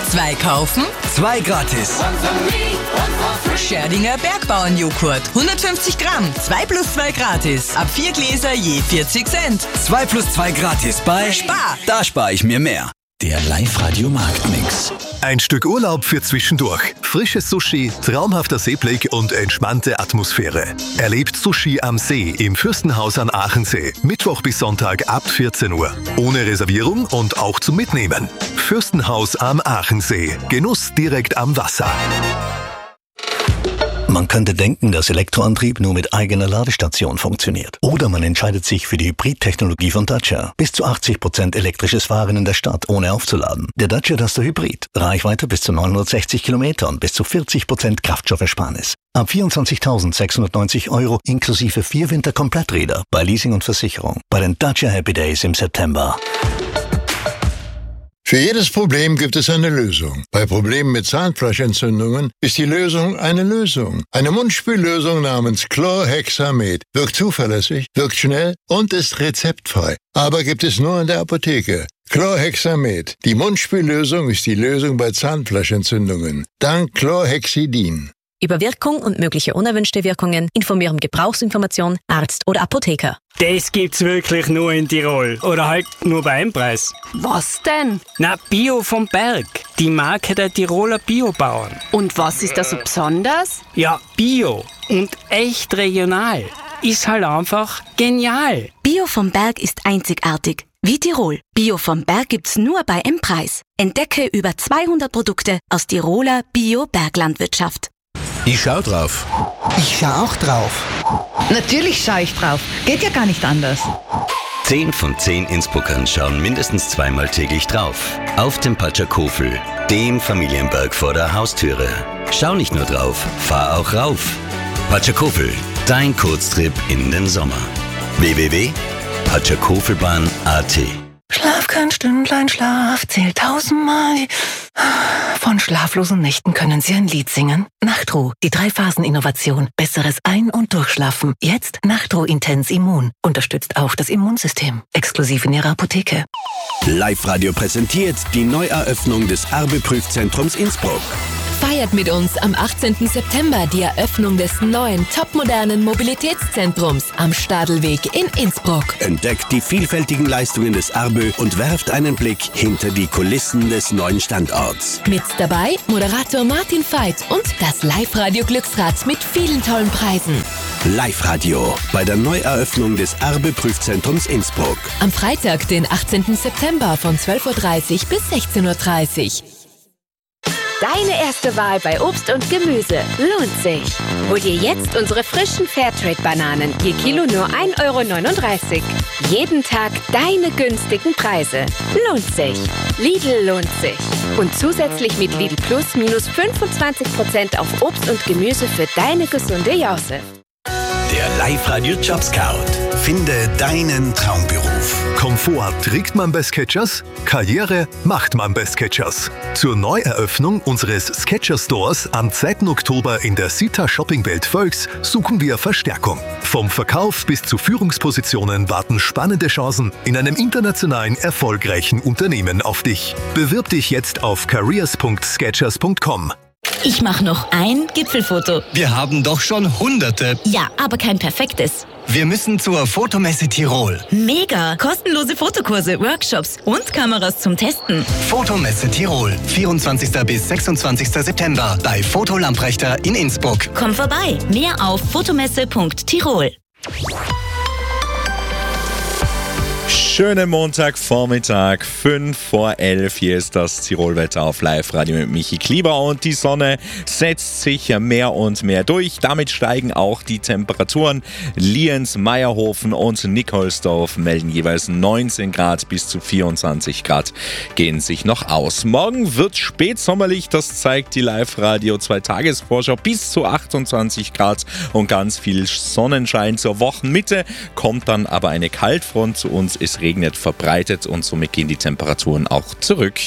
2 kaufen, 2 gratis. Scherdinger Bergbauernjoghurt, 150 Gramm, 2 plus 2 gratis. Ab 4 Gläser je 40 Cent. 2 plus 2 gratis bei Spar. Da spare ich mir mehr. Der Live-Radio-Marktmix. Ein Stück Urlaub für zwischendurch. Frisches Sushi, traumhafter Seeblick und entspannte Atmosphäre. Erlebt Sushi am See im Fürstenhaus an Aachensee. Mittwoch bis Sonntag ab 14 Uhr. Ohne Reservierung und auch zum Mitnehmen. Fürstenhaus am Aachensee. Genuss direkt am Wasser. Man könnte denken, dass Elektroantrieb nur mit eigener Ladestation funktioniert. Oder man entscheidet sich für die Hybrid-Technologie von Dacia. Bis zu 80% elektrisches Fahren in der Stadt, ohne aufzuladen. Der Dacia Duster Hybrid. Reichweite bis zu 960 Kilometer und bis zu 40% Kraftstoffersparnis. Ab 24.690 € inklusive 4 Winterkompletträder bei Leasing und Versicherung. Bei den Dacia Happy Days im September. Für jedes Problem gibt es eine Lösung. Bei Problemen mit Zahnfleischentzündungen ist die Lösung eine Lösung. Eine Mundspüllösung namens Chlorhexamet wirkt zuverlässig, wirkt schnell und ist rezeptfrei. Aber gibt es nur in der Apotheke. Chlorhexamet. Die Mundspüllösung ist die Lösung bei Zahnfleischentzündungen. Dank Chlorhexidin. Über Wirkung und mögliche unerwünschte Wirkungen informieren Gebrauchsinformation, Arzt oder Apotheker. Das gibt's wirklich nur in Tirol. Oder halt nur bei einem Preis. Was denn? Na, Bio vom Berg. Die Marke der Tiroler Biobauern. Und was ist da so besonders? Ja, Bio und echt regional. Ist halt einfach genial. Bio vom Berg ist einzigartig. Wie Tirol. Bio vom Berg gibt's nur bei M-Preis. Entdecke über 200 Produkte aus Tiroler Bio-Berglandwirtschaft. Ich schau drauf. Ich schau auch drauf. Natürlich schaue ich drauf. Geht ja gar nicht anders. 10 von 10 Innsbruckern schauen mindestens zweimal täglich drauf. Auf dem Patschakofel, dem Familienberg vor der Haustüre. Schau nicht nur drauf, fahr auch rauf. Patschakofel, dein Kurztrip in den Sommer. www.patschakofelbahn.at. Schlaf kein Stündlein Schlaf, zählt 1000-mal. Von schlaflosen Nächten können Sie ein Lied singen. Nachtruh, die 3-Phasen-Innovation. Besseres Ein- und Durchschlafen. Jetzt Nachtruh Intens Immun. Unterstützt auch das Immunsystem. Exklusiv in Ihrer Apotheke. Live-Radio präsentiert die Neueröffnung des Arbe-Prüfzentrums Innsbruck. Feiert mit uns am 18. September die Eröffnung des neuen, topmodernen Mobilitätszentrums am Stadelweg in Innsbruck. Entdeckt die vielfältigen Leistungen des Arbe und werft einen Blick hinter die Kulissen des neuen Standorts. Mit dabei Moderator Martin Veit und das Live-Radio Glücksrad mit vielen tollen Preisen. Live-Radio bei der Neueröffnung des Arbe-Prüfzentrums Innsbruck. Am Freitag, den 18. September von 12.30 bis 16.30 Uhr. Deine erste Wahl bei Obst und Gemüse lohnt sich. Hol dir jetzt unsere frischen Fairtrade-Bananen, je Kilo nur 1,39 €. Jeden Tag deine günstigen Preise. Lohnt sich. Lidl lohnt sich. Und zusätzlich mit Lidl Plus minus 25% auf Obst und Gemüse für deine gesunde Jause. Der Live-Radio Job Scout. Finde deinen Traumberuf. Komfort trägt man bei Skechers, Karriere macht man bei Skechers. Zur Neueröffnung unseres Skechers Stores am 2. Oktober in der Sita Shoppingwelt Völks suchen wir Verstärkung. Vom Verkauf bis zu Führungspositionen warten spannende Chancen in einem internationalen erfolgreichen Unternehmen auf dich. Bewirb dich jetzt auf careers.skechers.com. Ich mache noch ein Gipfelfoto. Wir haben doch schon Hunderte. Ja, aber kein perfektes. Wir müssen zur Fotomesse Tirol. Mega! Kostenlose Fotokurse, Workshops und Kameras zum Testen. Fotomesse Tirol. 24. bis 26. September bei Foto Lamprechter in Innsbruck. Komm vorbei. Mehr auf fotomesse.tirol. Schönen Montagvormittag, 5 vor 11. Hier ist das Tirolwetter auf Live-Radio mit Michi Klieber und die Sonne setzt sich mehr und mehr durch. Damit steigen auch die Temperaturen. Lienz, Meierhofen und Nikolsdorf melden jeweils 19 Grad bis zu 24 Grad gehen sich noch aus. Morgen wird spätsommerlich, das zeigt die Live-Radio 2-Tages-Vorschau, bis zu 28 Grad und ganz viel Sonnenschein. Zur Wochenmitte kommt dann aber eine Kaltfront zu uns. Es regnet verbreitet und somit gehen die Temperaturen auch zurück.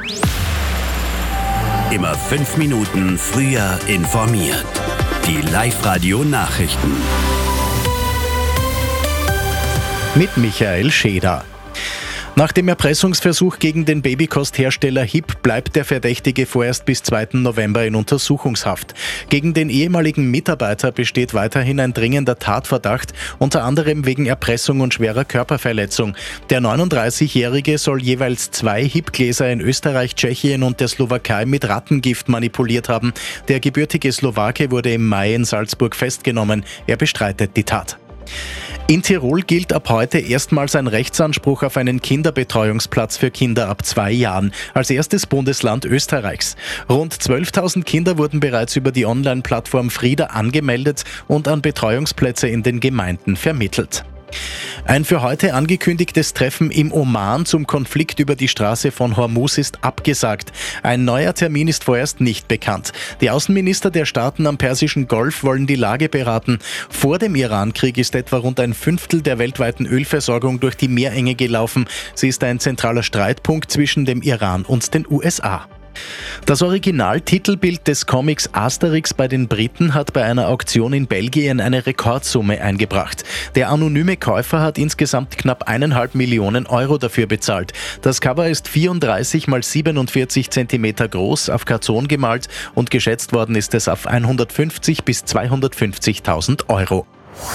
Immer 5 Minuten früher informiert. Die Live-Radio-Nachrichten. Mit Michael Scheder. Nach dem Erpressungsversuch gegen den Babykosthersteller HiP bleibt der Verdächtige vorerst bis 2. November in Untersuchungshaft. Gegen den ehemaligen Mitarbeiter besteht weiterhin ein dringender Tatverdacht, unter anderem wegen Erpressung und schwerer Körperverletzung. Der 39-Jährige soll jeweils 2 HiP-Gläser in Österreich, Tschechien und der Slowakei mit Rattengift manipuliert haben. Der gebürtige Slowake wurde im Mai in Salzburg festgenommen. Er bestreitet die Tat. In Tirol gilt ab heute erstmals ein Rechtsanspruch auf einen Kinderbetreuungsplatz für Kinder ab 2 Jahren, als erstes Bundesland Österreichs. Rund 12.000 Kinder wurden bereits über die Online-Plattform Frida angemeldet und an Betreuungsplätze in den Gemeinden vermittelt. Ein für heute angekündigtes Treffen im Oman zum Konflikt über die Straße von Hormuz ist abgesagt. Ein neuer Termin ist vorerst nicht bekannt. Die Außenminister der Staaten am Persischen Golf wollen die Lage beraten. Vor dem Iran-Krieg ist etwa rund ein Fünftel der weltweiten Ölversorgung durch die Meerenge gelaufen. Sie ist ein zentraler Streitpunkt zwischen dem Iran und den USA. Das Originaltitelbild des Comics Asterix bei den Briten hat bei einer Auktion in Belgien eine Rekordsumme eingebracht. Der anonyme Käufer hat insgesamt knapp 1,5 Millionen Euro dafür bezahlt. Das Cover ist 34 x 47 cm groß, auf Karton gemalt und geschätzt worden ist es auf 150 bis 250.000 Euro.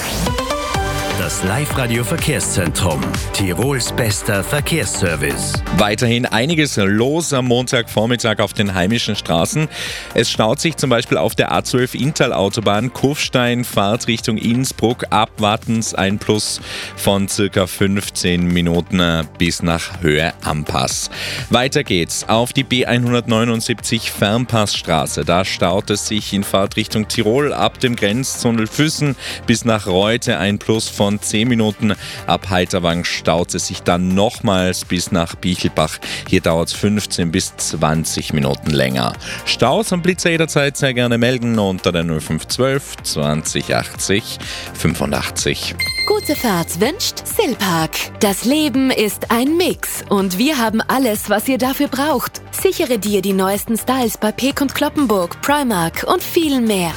Das Live-Radio-Verkehrszentrum. Tirols bester Verkehrsservice. Weiterhin einiges los am Montagvormittag auf den heimischen Straßen. Es staut sich zum Beispiel auf der A12 Inntal-Autobahn Kufstein, Fahrt Richtung Innsbruck. Abwartens ein Plus von circa 15 Minuten bis nach Höhe Ampass. Weiter geht's auf die B179 Fernpassstraße. Da staut es sich in Fahrt Richtung Tirol ab dem Grenztunnel Füssen bis nach Reute ein Plus von 10 Minuten. Ab Heiterwang staut es sich dann nochmals bis nach Bichelbach. Hier dauert es 15 bis 20 Minuten länger. Staus am Blitzer jederzeit sehr gerne melden unter der 0512 20 80 85. Gute Fahrt wünscht Silpark. Das Leben ist ein Mix und wir haben alles, was ihr dafür braucht. Sichere dir die neuesten Styles bei Peek & Cloppenburg, Primark und viel mehr.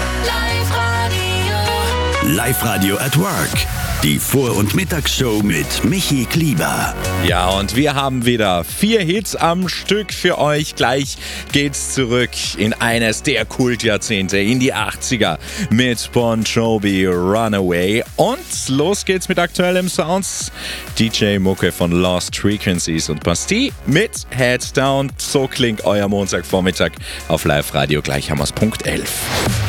Live-Radio at Work. Die Vor- und Mittagsshow mit Michi Klieber. Ja, und wir haben wieder 4 Hits am Stück für euch. Gleich geht's zurück in eines der Kultjahrzehnte, in die 80er mit Bon Jovi, Runaway. Und los geht's mit aktuellem Sounds. DJ-Mucke von Lost Frequencies und Bastille mit Head Down. So klingt euer Montagvormittag auf Live-Radio. Gleich haben wir's Punkt 11.